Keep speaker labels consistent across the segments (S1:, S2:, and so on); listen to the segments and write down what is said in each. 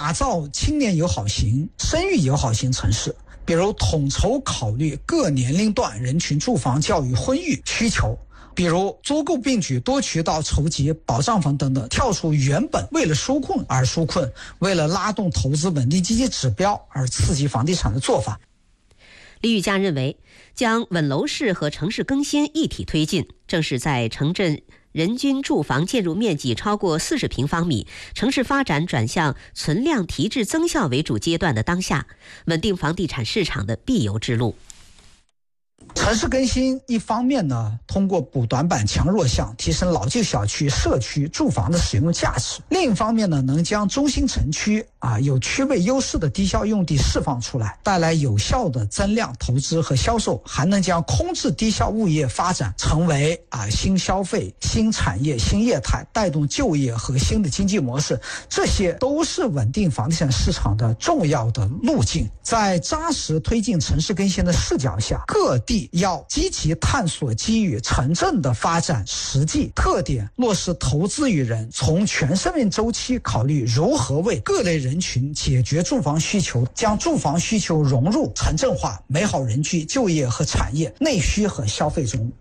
S1: 打造青年友好型、生育友好型城市，比如统筹考虑各年龄段人群住房、教育、婚育需求，比如租购并举、多渠道筹集保障房等等，跳出原本为了纾困而纾困，为了拉动投资稳定经济指标而刺激房地产的做法。
S2: 李宇佳认为，将稳楼市和城市更新一体推进，正是在城镇人均住房建筑面积超过40平方米，城市发展转向存量提质增效为主阶段的当下，稳定房地产市场的必由之路。
S1: 城市更新一方面呢，通过补短板强弱项，提升老旧小区、社区住房的使用价值；另一方面呢，能将中心城区有区位优势的低效用地释放出来，带来有效的增量投资和销售，还能将空置低效物业发展成为新消费、新产业、新业态，带动就业和新的经济模式。这些都是稳定房地产市场的重要的路径。在扎实推进城市更新的视角下，各地要积极探索基于城镇的发展实际特点，落实投资与人，从全生命周期考虑如何为各类人群解决住房需求，将住房需求融入城镇化、美好人居、就业和产业、内需和消费中。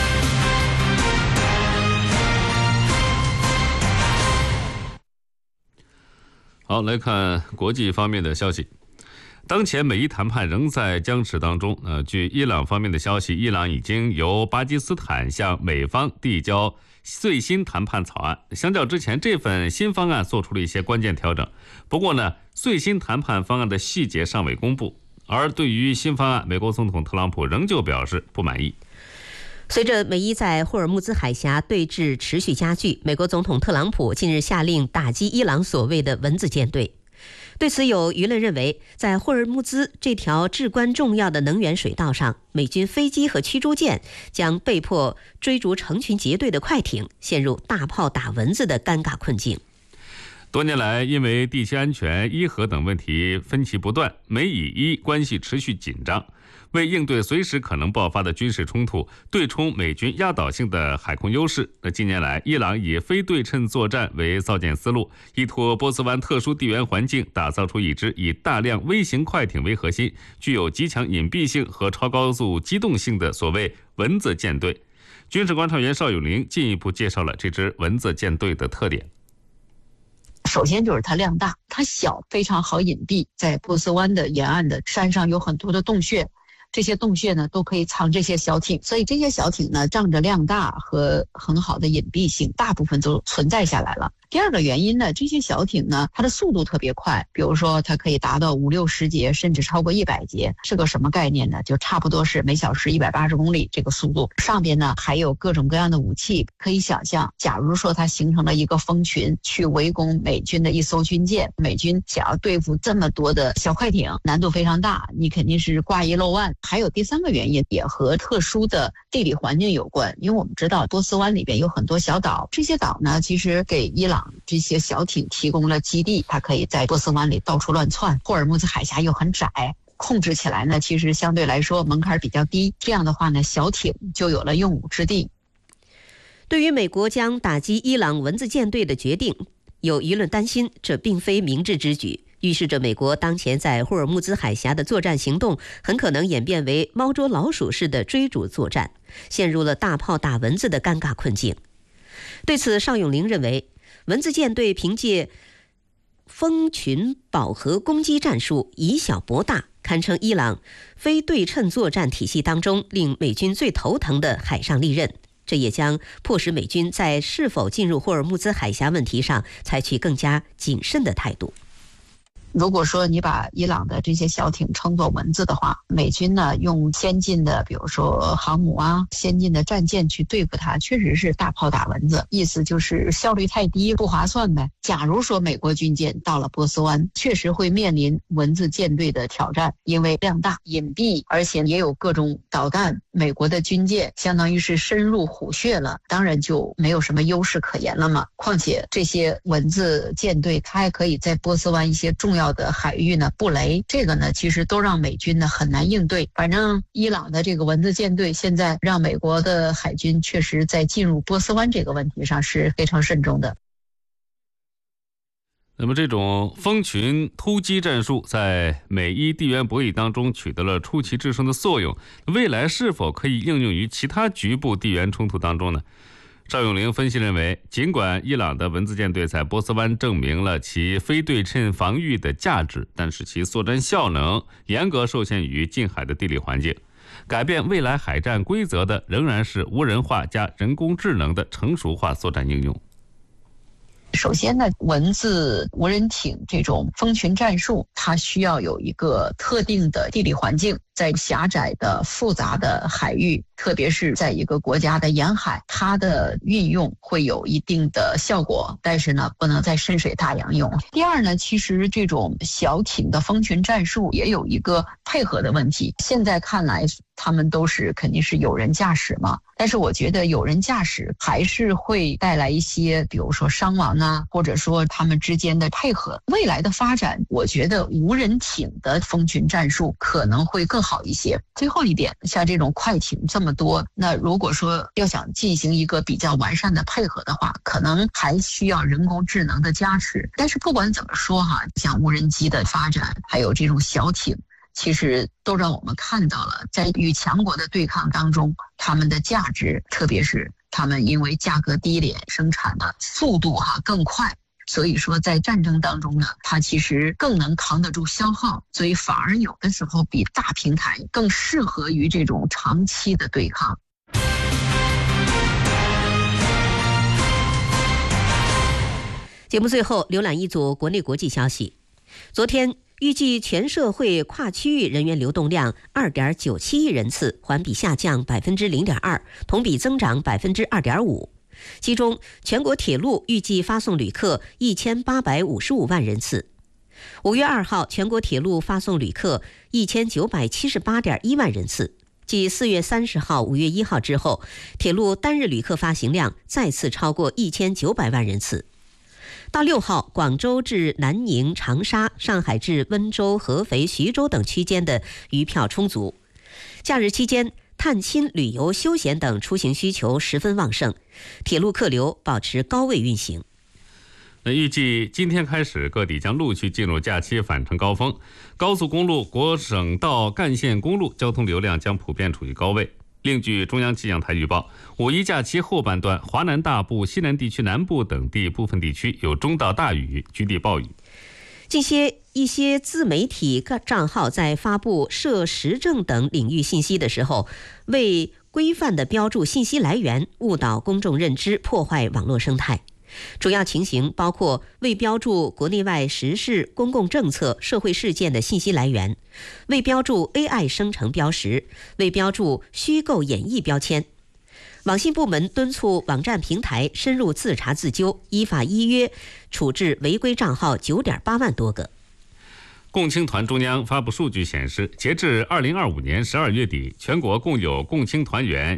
S3: 好，来看国际方面的消息。当前美伊谈判仍在僵持当中。据伊朗方面的消息，伊朗已经由巴基斯坦向美方递交最新谈判草案，相较之前这份新方案做出了一些关键调整。不过呢，最新谈判方案的细节尚未公布。而对于新方案，美国总统特朗普仍旧表示不满意。
S2: 随着美伊在霍尔木兹海峡对峙持续加剧，美国总统特朗普近日下令打击伊朗所谓的蚊子舰队。对此，有舆论认为，在霍尔木兹这条至关重要的能源水道上，美军飞机和驱逐舰将被迫追逐成群结队的快艇，陷入大炮打蚊子的尴尬困境。
S3: 多年来，因为地区安全、伊核等问题分歧不断，美以伊关系持续紧张。为应对随时可能爆发的军事冲突，对冲美军压倒性的海空优势，近年来，伊朗以非对称作战为造舰思路，依托波斯湾特殊地缘环境，打造出一支以大量微型快艇为核心，具有极强隐蔽性和超高速机动性的所谓蚊子舰队。军事观察员邵永林进一步介绍了这支蚊子舰队的特点。
S4: 首先就是它量大，它小，非常好隐蔽，在波斯湾的沿岸的山上有很多的洞穴，这些洞穴呢都可以藏这些小艇，所以这些小艇呢仗着量大和很好的隐蔽性，大部分都存在下来了。第二个原因呢，这些小艇呢它的速度特别快，比如说它可以达到50-60节，甚至超过100节。是个什么概念呢？就差不多是每小时180公里这个速度。上边呢还有各种各样的武器，可以想象，假如说它形成了一个蜂群去围攻美军的一艘军舰，美军想要对付这么多的小快艇，难度非常大，你肯定是挂一漏万。还有第三个原因，也和特殊的地理环境有关，因为我们知道波斯湾里边有很多小岛，这些岛呢其实给伊朗这些小艇提供了基地，它可以在波斯湾里到处乱窜。霍尔木兹海峡又很窄，控制起来呢其实相对来说门槛比较低，这样的话呢小艇就有了用武之地。
S2: 对于美国将打击伊朗蚊子舰队的决定，有舆论担心这并非明智之举，预示着美国当前在霍尔木兹海峡的作战行动很可能演变为猫捉老鼠式的追逐作战，陷入了大炮打蚊子的尴尬困境。对此，邵永林认为，蚊子舰队凭借蜂群饱和攻击战术以小博大，堪称伊朗非对称作战体系当中令美军最头疼的海上利刃。这也将迫使美军在是否进入霍尔木兹海峡问题上采取更加谨慎的态度。
S4: 如果说你把伊朗的这些小艇称作蚊子的话，美军呢用先进的比如说航母啊、先进的战舰去对付它，确实是大炮打蚊子，意思就是效率太低，不划算呗。假如说美国军舰到了波斯湾，确实会面临蚊子舰队的挑战，因为量大、隐蔽，而且也有各种导弹，美国的军舰相当于是深入虎穴了，当然就没有什么优势可言了嘛。况且这些蚊子舰队它还可以在波斯湾一些重要的海域呢布雷，这个呢其实都让美军呢很难应对。反正伊朗的这个蚊子舰队现在让美国的海军确实在进入波斯湾这个问题上是非常慎重的。
S3: 那么这种蜂群突击战术在美伊地缘博弈当中取得了出奇制胜的作用，未来是否可以应用于其他局部地缘冲突当中呢？赵永玲分析认为，尽管伊朗的文字舰队在波斯湾证明了其非对称防御的价值，但是其作战效能严格受限于近海的地理环境。改变未来海战规则的仍然是无人化加人工智能的成熟化作战应用。
S4: 首先呢，文字无人艇这种蜂群战术，它需要有一个特定的地理环境，在狭窄的复杂的海域，特别是在一个国家的沿海，它的运用会有一定的效果，但是呢，不能在深水大洋用。第二呢，其实这种小艇的蜂群战术也有一个配合的问题。现在看来，他们都是肯定是有人驾驶嘛，但是我觉得有人驾驶还是会带来一些，比如说伤亡啊，或者说他们之间的配合。未来的发展，我觉得无人艇的蜂群战术可能会更好一些。最后一点，像这种快艇这么多，那如果说要想进行一个比较完善的配合的话，可能还需要人工智能的加持。但是不管怎么说哈，像无人机的发展，还有这种小艇，其实都让我们看到了，在与强国的对抗当中，他们的价值，特别是他们因为价格低廉，生产的速度更快。所以说在战争当中呢，它其实更能扛得住消耗，所以反而有的时候比大平台更适合于这种长期的对抗。
S2: 节目最后浏览一组国内国际消息。昨天预计全社会跨区域人员流动量 2.97 亿人次，环比下降 0.2%， 同比增长 2.5%。其中全国铁路预计发送旅客1855万人次。5月2号，全国铁路发送旅客1978.1万人次，继4月30号、5月1号之后，铁路单日旅客发行量再次超过1900万人次。到6号，广州至南宁、长沙、上海至温州、合肥、徐州等区间的余票充足。假日期间，探亲、旅游、休闲等出行需求十分旺盛，铁路客流保持高位运行。
S3: 预计今天开始，各地将陆续进入假期返程高峰，高速公路、国省道干线公路交通流量将普遍处于高位。另据中央气象台预报，5一假期后半段，华南大部、西南地区南部等地部分地区有中到大雨，局地暴雨。
S2: 一些自媒体账号在发布涉时政等领域信息的时候，未规范地标注信息来源，误导公众认知，破坏网络生态。主要情形包括未标注国内外时事、公共政策、社会事件的信息来源，未标注 AI 生成标识，未标注虚构演绎标签。网信部门敦促网站平台深入自查自纠，依法依约处置违规账号 9.8 万多个。
S3: 共青团中央发布数据显示，截至2025年12月底，全国共有共青团员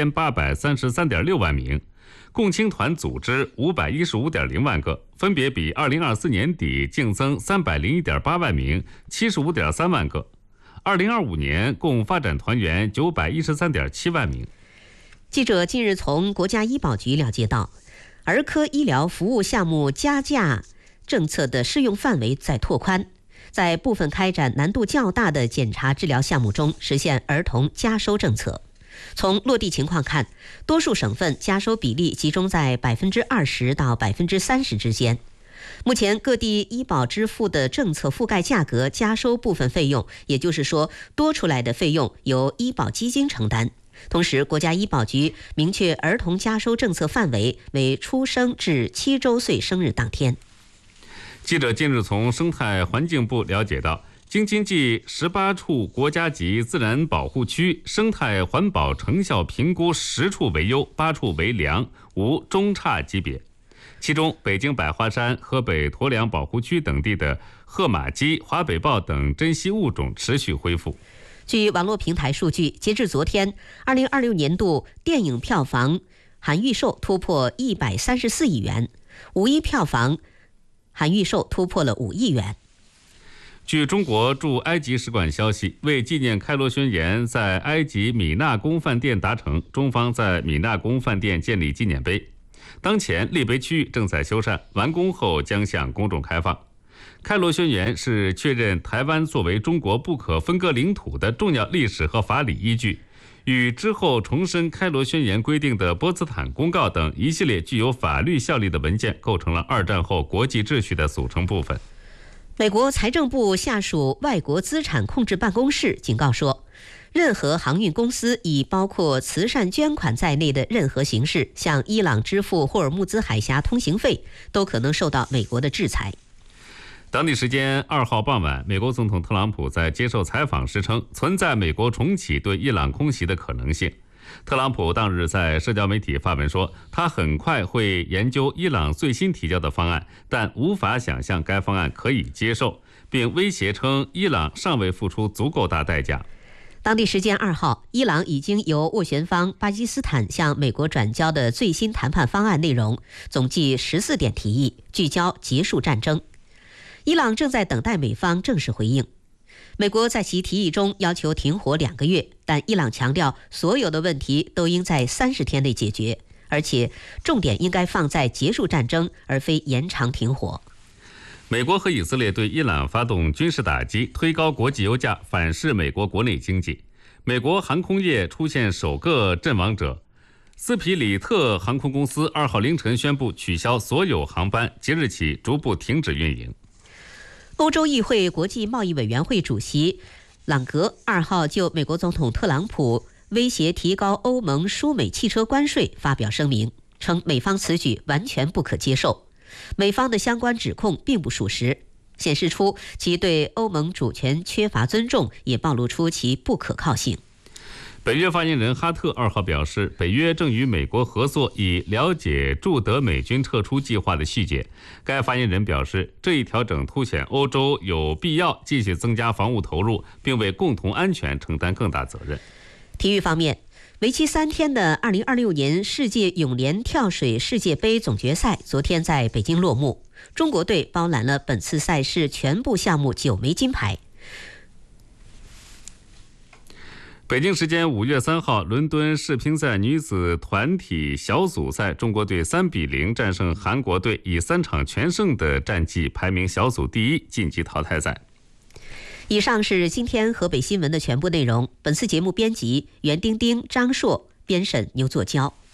S3: 7833.6万名，共青团组织515.0万个，分别比2024年底净增301.8万名、75.3万个。2025年共发展团员913.7万名。
S2: 记者近日从国家医保局了解到，儿科医疗服务项目加价政策的适用范围在拓宽，在部分开展难度较大的检查治疗项目中实现儿童加收政策。从落地情况看，多数省份加收比例集中在 20% 到 30% 之间。目前各地医保支付的政策覆盖价格加收部分费用，也就是说多出来的费用由医保基金承担。同时，国家医保局明确儿童加收政策范围为出生至7周岁生日当天。
S3: 记者近日从生态环境部了解到，京津冀18处国家级自然保护区生态环保成效评估10处为优，8处为良，无中差级别。其中，北京百花山、河北鄱阳保护区等地的褐马鸡、华北豹等珍稀物种持续恢复。
S2: 据网络平台数据，截至昨天，2026年度电影票房含预售突破134亿元，5一票房含预售突破了5亿元。
S3: 据中国驻埃及使馆消息，为纪念开罗宣言在埃及米纳宫饭店达成，中方在米纳宫饭店建立纪念碑。当前立碑区域正在修缮，完工后将向公众开放。 开罗宣言是确认台湾作为中国不可分割领土的重要历史和法理依据，与之后重申开罗宣言规定的波茨坦公告等一系列具有法律效力的文件，构成了二战后国际秩序的组成部分。
S2: 美国财政部下属外国资产控制办公室警告说，任何航运公司以包括慈善捐款在内的任何形式向伊朗支付霍尔木兹海峡通行费，都可能受到美国的制裁。
S3: 当地时间2号傍晚，美国总统特朗普在接受采访时称，存在美国重启对伊朗空袭的可能性。特朗普当日在社交媒体发文说，他很快会研究伊朗最新提交的方案，但无法想象该方案可以接受，并威胁称伊朗尚未付出足够大代价。
S2: 当地时间2号，伊朗已经由斡旋方巴基斯坦向美国转交的最新谈判方案内容，总计14点提议，聚焦结束战争。伊朗正在等待美方正式回应。美国在其提议中要求停火2个月，但伊朗强调所有的问题都应在30天内解决，而且重点应该放在结束战争，而非延长停火。
S3: 美国和以色列对伊朗发动军事打击，推高国际油价，反噬美国国内经济。美国航空业出现首个阵亡者，斯皮里特航空公司2号凌晨宣布取消所有航班，即日起逐步停止运营。
S2: 欧洲议会国际贸易委员会主席朗格2号就美国总统特朗普威胁提高欧盟输美汽车关税发表声明，称美方此举完全不可接受，美方的相关指控并不属实，显示出其对欧盟主权缺乏尊重，也暴露出其不可靠性。
S3: 北约发言人哈特2号表示，北约正与美国合作，以了解驻德美军撤出计划的细节。该发言人表示，这一调整凸显欧洲有必要继续增加防务投入，并为共同安全承担更大责任。
S2: 体育方面，为期3天的2026年世界泳联跳水世界杯总决赛昨天在北京落幕，中国队包揽了本次赛事全部项目9枚金牌。
S3: 北京时间5月3号，伦敦世乒赛女子团体小组赛，中国队3-0战胜韩国队，以3场全胜的战绩排名小组第1，晋级淘汰赛。
S2: 以上是今天河北新闻的全部内容。本次节目编辑袁丁丁、张硕，编审牛作娇。